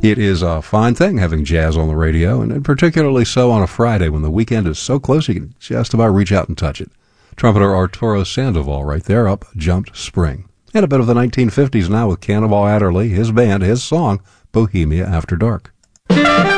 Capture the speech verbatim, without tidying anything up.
It is a fine thing having jazz on the radio, and particularly so on a Friday when the weekend is so close you can just about reach out and touch it. Trumpeter Arturo Sandoval right there, Up Jumped Spring. And a bit of the nineteen fifties now with Cannonball Adderley, his band, his song, Bohemia After Dark.